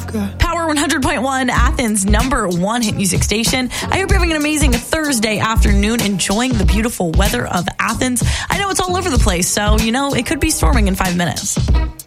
Power 100.1, Athens' #1 hit music station. I hope you're having an amazing Thursday afternoon, enjoying the beautiful weather of Athens. I know it's all over the place, so, it could be storming in 5 minutes.